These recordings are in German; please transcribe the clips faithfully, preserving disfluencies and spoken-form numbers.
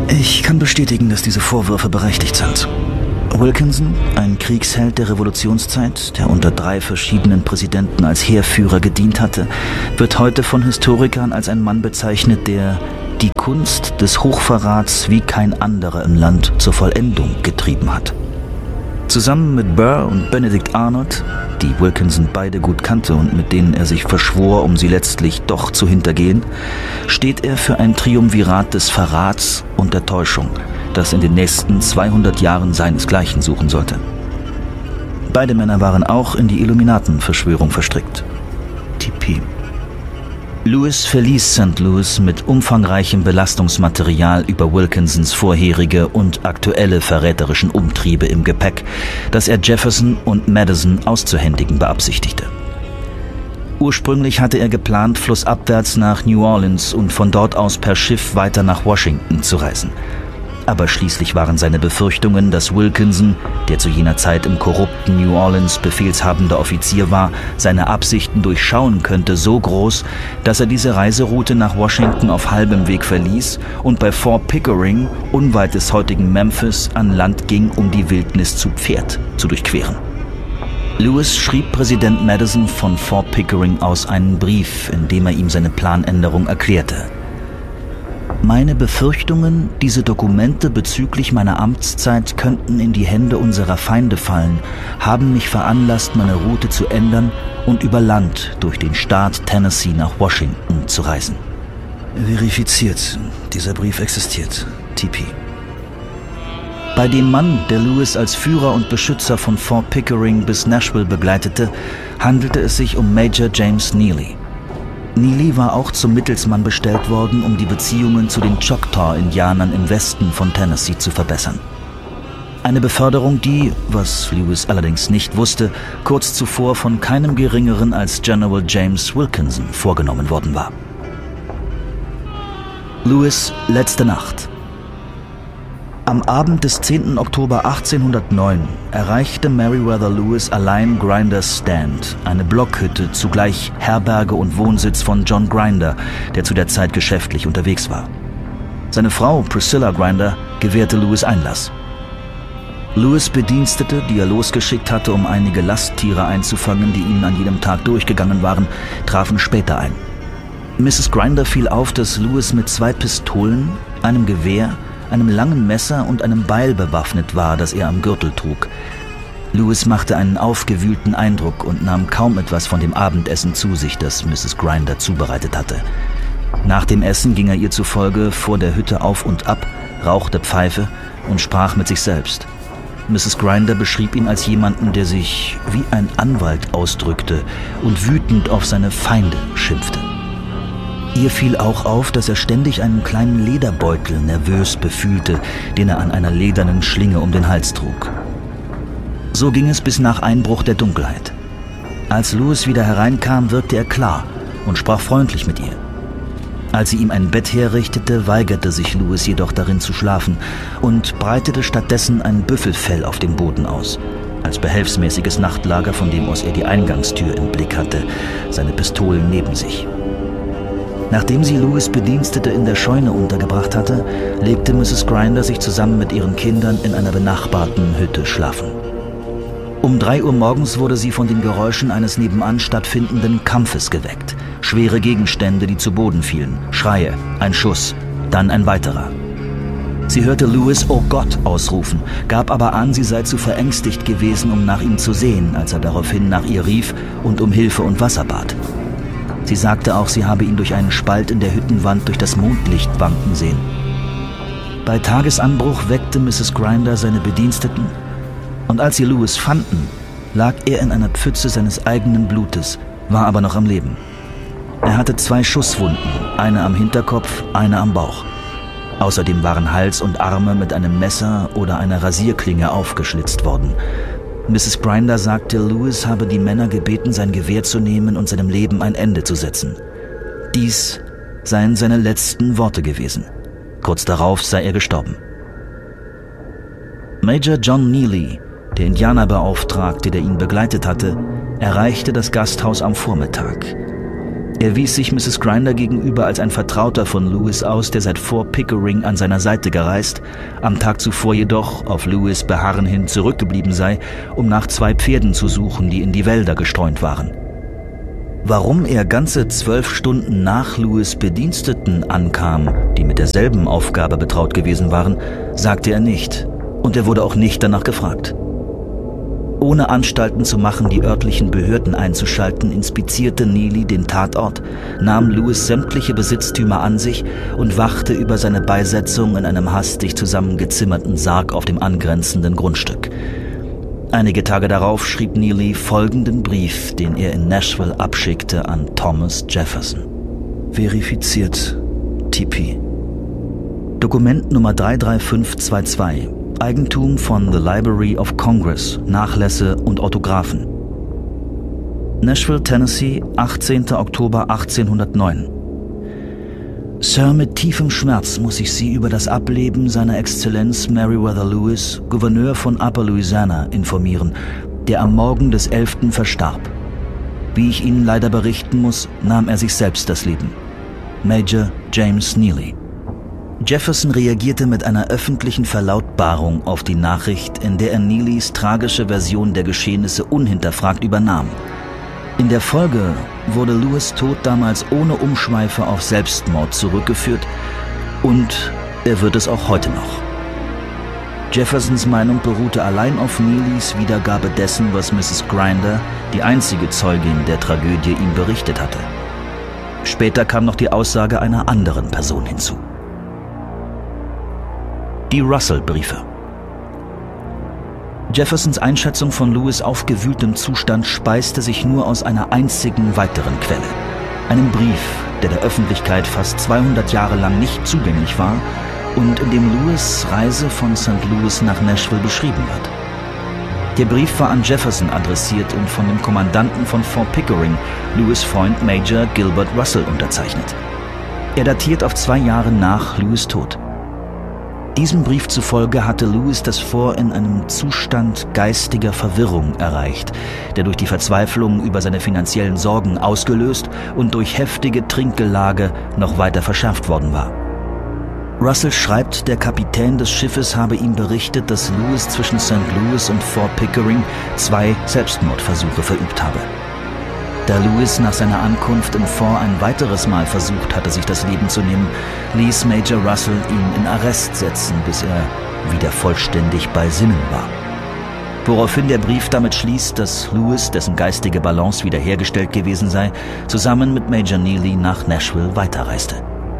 Ich kann bestätigen, dass diese Vorwürfe berechtigt sind. Wilkinson, ein Kriegsheld der Revolutionszeit, der unter drei verschiedenen Präsidenten als Heerführer gedient hatte, wird heute von Historikern als ein Mann bezeichnet, der die Kunst des Hochverrats wie kein anderer im Land zur Vollendung getrieben hat. Zusammen mit Burr und Benedict Arnold, die Wilkinson beide gut kannte und mit denen er sich verschwor, um sie letztlich doch zu hintergehen, steht er für ein Triumvirat des Verrats und der Täuschung, das in den nächsten zweihundert Jahren seinesgleichen suchen sollte. Beide Männer waren auch in die Illuminaten-Verschwörung verstrickt. T P. Lewis verließ Sankt Louis mit umfangreichem Belastungsmaterial über Wilkinsons vorherige und aktuelle verräterischen Umtriebe im Gepäck, das er Jefferson und Madison auszuhändigen beabsichtigte. Ursprünglich hatte er geplant, flussabwärts nach New Orleans und von dort aus per Schiff weiter nach Washington zu reisen. Aber schließlich waren seine Befürchtungen, dass Wilkinson, der zu jener Zeit im korrupten New Orleans befehlshabender Offizier war, seine Absichten durchschauen könnte, so groß, dass er diese Reiseroute nach Washington auf halbem Weg verließ und bei Fort Pickering, unweit des heutigen Memphis, an Land ging, um die Wildnis zu Pferd zu durchqueren. Lewis schrieb Präsident Madison von Fort Pickering aus einen Brief, in dem er ihm seine Planänderung erklärte. Meine Befürchtungen, diese Dokumente bezüglich meiner Amtszeit könnten in die Hände unserer Feinde fallen, haben mich veranlasst, meine Route zu ändern und über Land durch den Staat Tennessee nach Washington zu reisen. Verifiziert. Dieser Brief existiert. T P. Bei dem Mann, der Lewis als Führer und Beschützer von Fort Pickering bis Nashville begleitete, handelte es sich um Major James Neely. Neely war auch zum Mittelsmann bestellt worden, um die Beziehungen zu den Choctaw-Indianern im Westen von Tennessee zu verbessern. Eine Beförderung, die, was Lewis allerdings nicht wusste, kurz zuvor von keinem Geringeren als General James Wilkinson vorgenommen worden war. Lewis' letzte Nacht. Am Abend des zehnten Oktober achtzehnhundertneun erreichte Meriwether Lewis allein Grinders Stand, eine Blockhütte, zugleich Herberge und Wohnsitz von John Grinder, der zu der Zeit geschäftlich unterwegs war. Seine Frau Priscilla Grinder gewährte Lewis Einlass. Lewis' Bedienstete, die er losgeschickt hatte, um einige Lasttiere einzufangen, die ihnen an jedem Tag durchgegangen waren, trafen später ein. Misses Grinder fiel auf, dass Lewis mit zwei Pistolen, einem Gewehr, einem langen Messer und einem Beil bewaffnet war, das er am Gürtel trug. Lewis machte einen aufgewühlten Eindruck und nahm kaum etwas von dem Abendessen zu sich, das Misses Grinder zubereitet hatte. Nach dem Essen ging er ihr zufolge vor der Hütte auf und ab, rauchte Pfeife und sprach mit sich selbst. Misses Grinder beschrieb ihn als jemanden, der sich wie ein Anwalt ausdrückte und wütend auf seine Feinde schimpfte. Ihr fiel auch auf, dass er ständig einen kleinen Lederbeutel nervös befühlte, den er an einer ledernen Schlinge um den Hals trug. So ging es bis nach Einbruch der Dunkelheit. Als Lewis wieder hereinkam, wirkte er klar und sprach freundlich mit ihr. Als sie ihm ein Bett herrichtete, weigerte sich Lewis jedoch darin zu schlafen und breitete stattdessen ein Büffelfell auf dem Boden aus, als behelfsmäßiges Nachtlager, von dem aus er die Eingangstür im Blick hatte, seine Pistolen neben sich. Nachdem sie Lewis' Bedienstete in der Scheune untergebracht hatte, legte Misses Grinder sich zusammen mit ihren Kindern in einer benachbarten Hütte schlafen. Um drei Uhr morgens wurde sie von den Geräuschen eines nebenan stattfindenden Kampfes geweckt. Schwere Gegenstände, die zu Boden fielen, Schreie, ein Schuss, dann ein weiterer. Sie hörte Lewis „Oh Gott" ausrufen, gab aber an, sie sei zu verängstigt gewesen, um nach ihm zu sehen, als er daraufhin nach ihr rief und um Hilfe und Wasser bat. Sie sagte auch, sie habe ihn durch einen Spalt in der Hüttenwand durch das Mondlicht wanken sehen. Bei Tagesanbruch weckte Misses Grinder seine Bediensteten, und als sie Lewis fanden, lag er in einer Pfütze seines eigenen Blutes, war aber noch am Leben. Er hatte zwei Schusswunden, eine am Hinterkopf, eine am Bauch. Außerdem waren Hals und Arme mit einem Messer oder einer Rasierklinge aufgeschlitzt worden. Misses Grinder sagte, Lewis habe die Männer gebeten, sein Gewehr zu nehmen und seinem Leben ein Ende zu setzen. Dies seien seine letzten Worte gewesen. Kurz darauf sei er gestorben. Major John Neely, der Indianerbeauftragte, der ihn begleitet hatte, erreichte das Gasthaus am Vormittag. Er wies sich Misses Grinder gegenüber als ein Vertrauter von Lewis aus, der seit Fort Pickering an seiner Seite gereist, am Tag zuvor jedoch auf Lewis' Beharren hin zurückgeblieben sei, um nach zwei Pferden zu suchen, die in die Wälder gestreunt waren. Warum er ganze zwölf Stunden nach Lewis' Bediensteten ankam, die mit derselben Aufgabe betraut gewesen waren, sagte er nicht, und er wurde auch nicht danach gefragt. Ohne Anstalten zu machen, die örtlichen Behörden einzuschalten, inspizierte Neely den Tatort, nahm Lewis sämtliche Besitztümer an sich und wachte über seine Beisetzung in einem hastig zusammengezimmerten Sarg auf dem angrenzenden Grundstück. Einige Tage darauf schrieb Neely folgenden Brief, den er in Nashville abschickte an Thomas Jefferson. Verifiziert, T P. Dokument Nummer drei drei fünf zwei zwei. Eigentum von The Library of Congress, Nachlässe und Autographen. Nashville, Tennessee, achtzehnter Oktober achtzehnhundertneun. Sir, mit tiefem Schmerz muss ich Sie über das Ableben seiner Exzellenz Meriwether Lewis, Gouverneur von Upper Louisiana, informieren, der am Morgen des elften verstarb. Wie ich Ihnen leider berichten muss, nahm er sich selbst das Leben. Major James Neely. Jefferson reagierte mit einer öffentlichen Verlautbarung auf die Nachricht, in der er Neelys tragische Version der Geschehnisse unhinterfragt übernahm. In der Folge wurde Lewis' Tod damals ohne Umschweife auf Selbstmord zurückgeführt und er wird es auch heute noch. Jeffersons Meinung beruhte allein auf Neelys Wiedergabe dessen, was Misses Grinder, die einzige Zeugin der Tragödie, ihm berichtet hatte. Später kam noch die Aussage einer anderen Person hinzu. Die Russell-Briefe. Jeffersons Einschätzung von Lewis' aufgewühltem Zustand speiste sich nur aus einer einzigen weiteren Quelle. Einem Brief, der der Öffentlichkeit fast zweihundert Jahre lang nicht zugänglich war und in dem Lewis' Reise von Sankt Louis nach Nashville beschrieben wird. Der Brief war an Jefferson adressiert und von dem Kommandanten von Fort Pickering, Lewis' Freund Major Gilbert Russell, unterzeichnet. Er datiert auf zwei Jahre nach Lewis' Tod. Diesem Brief zufolge hatte Lewis das Fort in einem Zustand geistiger Verwirrung erreicht, der durch die Verzweiflung über seine finanziellen Sorgen ausgelöst und durch heftige Trinkgelage noch weiter verschärft worden war. Russell schreibt, der Kapitän des Schiffes habe ihm berichtet, dass Lewis zwischen Sankt Louis und Fort Pickering zwei Selbstmordversuche verübt habe. Da Lewis nach seiner Ankunft im Fort ein weiteres Mal versucht hatte, sich das Leben zu nehmen, ließ Major Russell ihn in Arrest setzen, bis er wieder vollständig bei Sinnen war. Woraufhin der Brief damit schließt, dass Lewis, dessen geistige Balance wiederhergestellt gewesen sei, zusammen mit Major Neely nach Nashville weiterreiste.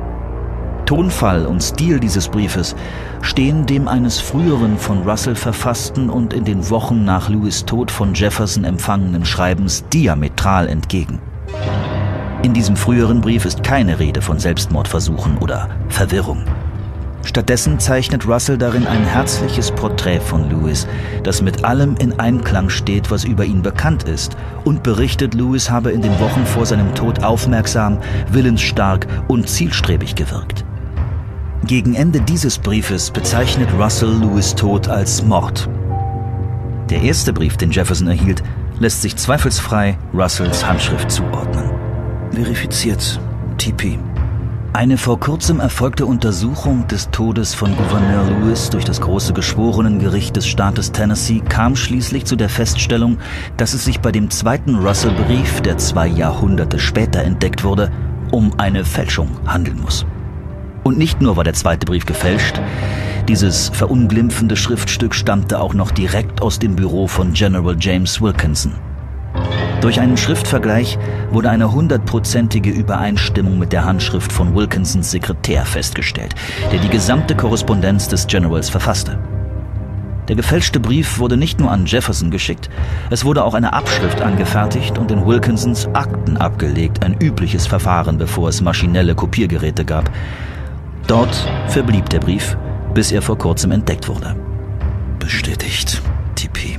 Tonfall und Stil dieses Briefes stehen dem eines früheren von Russell verfassten und in den Wochen nach Lewis' Tod von Jefferson empfangenen Schreibens diametral entgegen. In diesem früheren Brief ist keine Rede von Selbstmordversuchen oder Verwirrung. Stattdessen zeichnet Russell darin ein herzliches Porträt von Lewis, das mit allem in Einklang steht, was über ihn bekannt ist, und berichtet, Lewis habe in den Wochen vor seinem Tod aufmerksam, willensstark und zielstrebig gewirkt. Gegen Ende dieses Briefes bezeichnet Russell Lewis' Tod als Mord. Der erste Brief, den Jefferson erhielt, lässt sich zweifelsfrei Russells Handschrift zuordnen. Verifiziert, T P. Eine vor kurzem erfolgte Untersuchung des Todes von Gouverneur Lewis durch das große Geschworenengericht des Staates Tennessee kam schließlich zu der Feststellung, dass es sich bei dem zweiten Russell-Brief, der zwei Jahrhunderte später entdeckt wurde, um eine Fälschung handeln muss. Und nicht nur war der zweite Brief gefälscht, dieses verunglimpfende Schriftstück stammte auch noch direkt aus dem Büro von General James Wilkinson. Durch einen Schriftvergleich wurde eine hundertprozentige Übereinstimmung mit der Handschrift von Wilkinsons Sekretär festgestellt, der die gesamte Korrespondenz des Generals verfasste. Der gefälschte Brief wurde nicht nur an Jefferson geschickt, es wurde auch eine Abschrift angefertigt und in Wilkinsons Akten abgelegt, ein übliches Verfahren, bevor es maschinelle Kopiergeräte gab. Dort verblieb der Brief, bis er vor kurzem entdeckt wurde. Bestätigt, T P.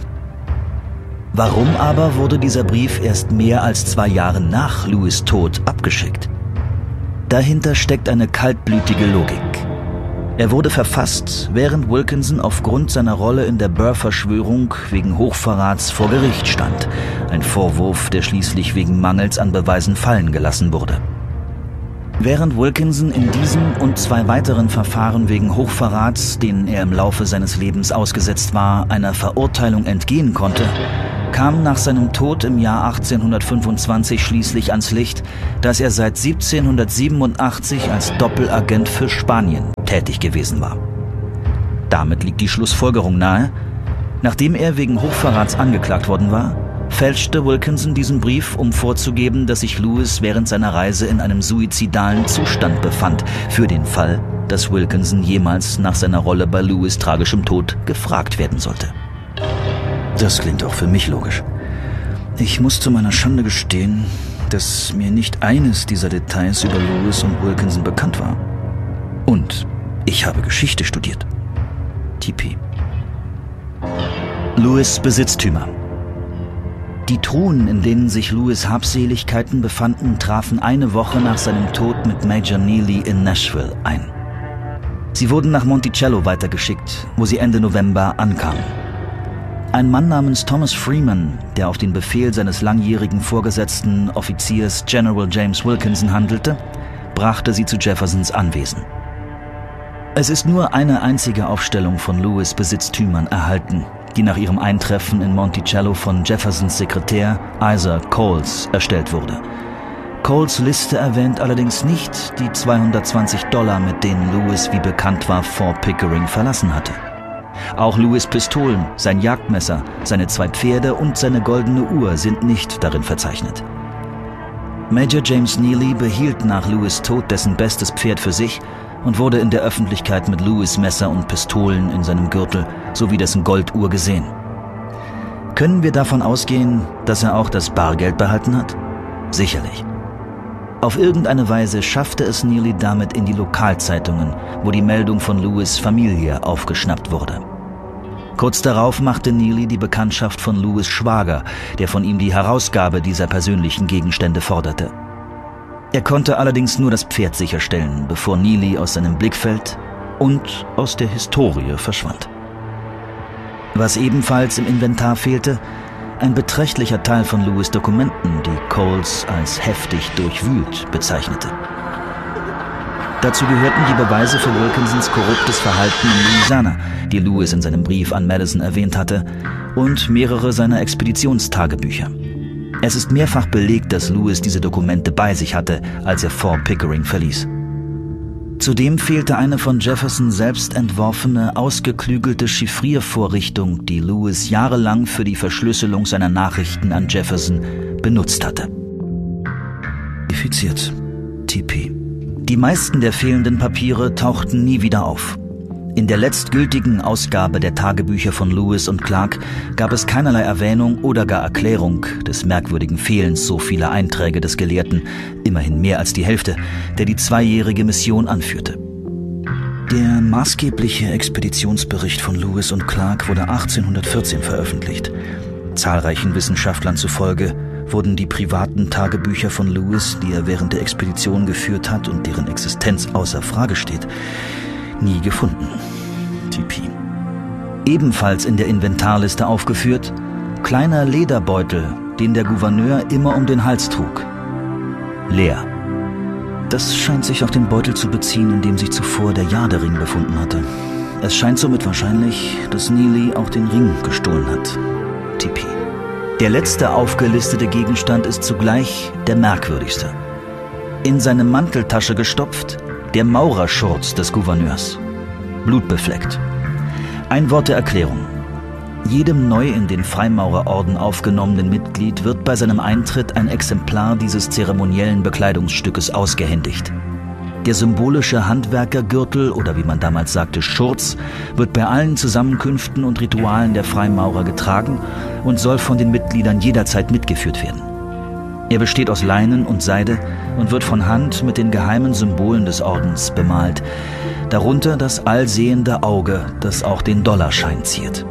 Warum aber wurde dieser Brief erst mehr als zwei Jahre nach Lewis' Tod abgeschickt? Dahinter steckt eine kaltblütige Logik. Er wurde verfasst, während Wilkinson aufgrund seiner Rolle in der Burr-Verschwörung wegen Hochverrats vor Gericht stand. Ein Vorwurf, der schließlich wegen Mangels an Beweisen fallen gelassen wurde. Während Wilkinson in diesem und zwei weiteren Verfahren wegen Hochverrats, denen er im Laufe seines Lebens ausgesetzt war, einer Verurteilung entgehen konnte, kam nach seinem Tod im Jahr achtzehnhundertfünfundzwanzig schließlich ans Licht, dass er seit siebzehnhundertsiebenundachtzig als Doppelagent für Spanien tätig gewesen war. Damit liegt die Schlussfolgerung nahe: Nachdem er wegen Hochverrats angeklagt worden war, fälschte Wilkinson diesen Brief, um vorzugeben, dass sich Lewis während seiner Reise in einem suizidalen Zustand befand, für den Fall, dass Wilkinson jemals nach seiner Rolle bei Lewis' tragischem Tod gefragt werden sollte. Das klingt auch für mich logisch. Ich muss zu meiner Schande gestehen, dass mir nicht eines dieser Details über Lewis und Wilkinson bekannt war. Und ich habe Geschichte studiert. T P. Lewis' Besitztümer. Die Truhen, in denen sich Lewis' Habseligkeiten befanden, trafen eine Woche nach seinem Tod mit Major Neely in Nashville ein. Sie wurden nach Monticello weitergeschickt, wo sie Ende November ankamen. Ein Mann namens Thomas Freeman, der auf den Befehl seines langjährigen Vorgesetzten, Offiziers General James Wilkinson, handelte, brachte sie zu Jeffersons Anwesen. Es ist nur eine einzige Aufstellung von Lewis' Besitztümern erhalten, die nach ihrem Eintreffen in Monticello von Jeffersons Sekretär Isaac Coles erstellt wurde. Coles Liste erwähnt allerdings nicht die zweihundertzwanzig Dollar, mit denen Lewis, wie bekannt war, Fort Pickering verlassen hatte. Auch Lewis' Pistolen, sein Jagdmesser, seine zwei Pferde und seine goldene Uhr sind nicht darin verzeichnet. Major James Neely behielt nach Lewis' Tod dessen bestes Pferd für sich und wurde in der Öffentlichkeit mit Lewis' Messer und Pistolen in seinem Gürtel sowie dessen Golduhr gesehen. Können wir davon ausgehen, dass er auch das Bargeld behalten hat? Sicherlich. Auf irgendeine Weise schaffte es Neely damit in die Lokalzeitungen, wo die Meldung von Lewis' Familie aufgeschnappt wurde. Kurz darauf machte Neely die Bekanntschaft von Lewis' Schwager, der von ihm die Herausgabe dieser persönlichen Gegenstände forderte. Er konnte allerdings nur das Pferd sicherstellen, bevor Neely aus seinem Blickfeld und aus der Historie verschwand. Was ebenfalls im Inventar fehlte: ein beträchtlicher Teil von Lewis' Dokumenten, die Coles als heftig durchwühlt bezeichnete. Dazu gehörten die Beweise für Wilkinsons korruptes Verhalten in Louisiana, die Lewis in seinem Brief an Madison erwähnt hatte, und mehrere seiner Expeditionstagebücher. Es ist mehrfach belegt, dass Lewis diese Dokumente bei sich hatte, als er Fort Pickering verließ. Zudem fehlte eine von Jefferson selbst entworfene, ausgeklügelte Chiffriervorrichtung, die Lewis jahrelang für die Verschlüsselung seiner Nachrichten an Jefferson benutzt hatte. Infiziert. T P. Die meisten der fehlenden Papiere tauchten nie wieder auf. In der letztgültigen Ausgabe der Tagebücher von Lewis und Clark gab es keinerlei Erwähnung oder gar Erklärung des merkwürdigen Fehlens so vieler Einträge des Gelehrten, immerhin mehr als die Hälfte, der die zweijährige Mission anführte. Der maßgebliche Expeditionsbericht von Lewis und Clark wurde achtzehnhundertvierzehn veröffentlicht. Zahlreichen Wissenschaftlern zufolge wurden die privaten Tagebücher von Lewis, die er während der Expedition geführt hat und deren Existenz außer Frage steht, nie gefunden. T P. Ebenfalls in der Inventarliste aufgeführt: kleiner Lederbeutel, den der Gouverneur immer um den Hals trug. Leer. Das scheint sich auf den Beutel zu beziehen, in dem sich zuvor der Jadering befunden hatte. Es scheint somit wahrscheinlich, dass Neely auch den Ring gestohlen hat. T P. Der letzte aufgelistete Gegenstand ist zugleich der merkwürdigste. In seine Manteltasche gestopft, der Maurerschurz des Gouverneurs. Blutbefleckt. Ein Wort der Erklärung: Jedem neu in den Freimaurerorden aufgenommenen Mitglied wird bei seinem Eintritt ein Exemplar dieses zeremoniellen Bekleidungsstückes ausgehändigt. Der symbolische Handwerkergürtel, oder wie man damals sagte, Schurz, wird bei allen Zusammenkünften und Ritualen der Freimaurer getragen und soll von den Mitgliedern jederzeit mitgeführt werden. Er besteht aus Leinen und Seide und wird von Hand mit den geheimen Symbolen des Ordens bemalt, darunter das allsehende Auge, das auch den Dollarschein ziert.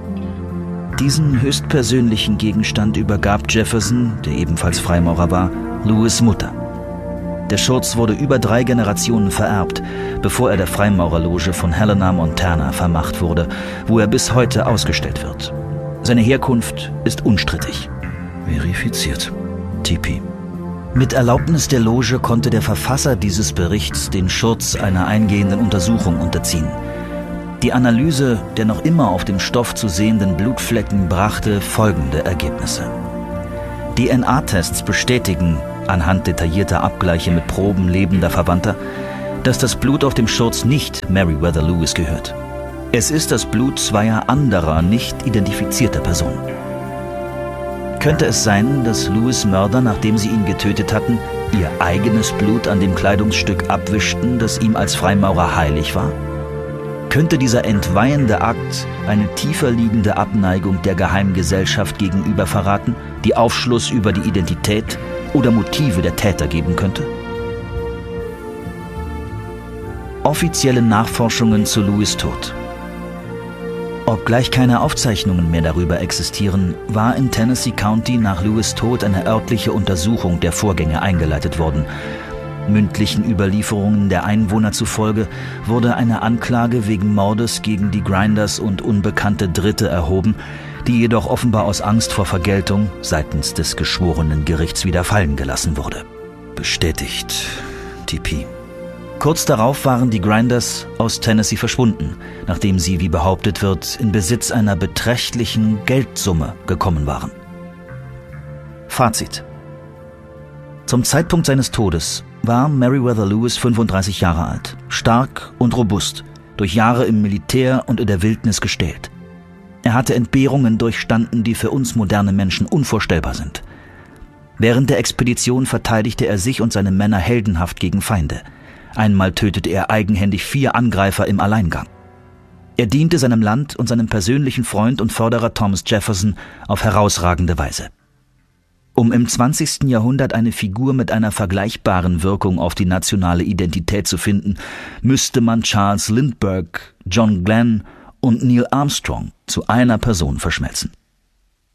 Diesen höchstpersönlichen Gegenstand übergab Jefferson, der ebenfalls Freimaurer war, Lewis' Mutter. Der Schurz wurde über drei Generationen vererbt, bevor er der Freimaurerloge von Helena Montana vermacht wurde, wo er bis heute ausgestellt wird. Seine Herkunft ist unstrittig. Verifiziert. T P. Mit Erlaubnis der Loge konnte der Verfasser dieses Berichts den Schurz einer eingehenden Untersuchung unterziehen. Die Analyse der noch immer auf dem Stoff zu sehenden Blutflecken brachte folgende Ergebnisse. D N A-Tests bestätigen, anhand detaillierter Abgleiche mit Proben lebender Verwandter, dass das Blut auf dem Schurz nicht Meriwether Lewis gehört. Es ist das Blut zweier anderer, nicht identifizierter Personen. Könnte es sein, dass Lewis' Mörder, nachdem sie ihn getötet hatten, ihr eigenes Blut an dem Kleidungsstück abwischten, das ihm als Freimaurer heilig war? Könnte dieser entweihende Akt eine tiefer liegende Abneigung der Geheimgesellschaft gegenüber verraten, die Aufschluss über die Identität oder Motive der Täter geben könnte? Offizielle Nachforschungen zu Lewis' Tod. Obgleich keine Aufzeichnungen mehr darüber existieren, war in Tennessee County nach Lewis' Tod eine örtliche Untersuchung der Vorgänge eingeleitet worden. Mündlichen Überlieferungen der Einwohner zufolge wurde eine Anklage wegen Mordes gegen die Grinders und unbekannte Dritte erhoben, die jedoch offenbar aus Angst vor Vergeltung seitens des geschworenen Gerichts wieder fallen gelassen wurde. Bestätigt. T P. Kurz darauf waren die Grinders aus Tennessee verschwunden, nachdem sie, wie behauptet wird, in Besitz einer beträchtlichen Geldsumme gekommen waren. Fazit. Zum Zeitpunkt seines Todes war Meriwether Lewis fünfunddreißig Jahre alt, stark und robust, durch Jahre im Militär und in der Wildnis gestählt. Er hatte Entbehrungen durchstanden, die für uns moderne Menschen unvorstellbar sind. Während der Expedition verteidigte er sich und seine Männer heldenhaft gegen Feinde. Einmal tötete er eigenhändig vier Angreifer im Alleingang. Er diente seinem Land und seinem persönlichen Freund und Förderer Thomas Jefferson auf herausragende Weise. Um im zwanzigsten Jahrhundert eine Figur mit einer vergleichbaren Wirkung auf die nationale Identität zu finden, müsste man Charles Lindbergh, John Glenn und Neil Armstrong zu einer Person verschmelzen.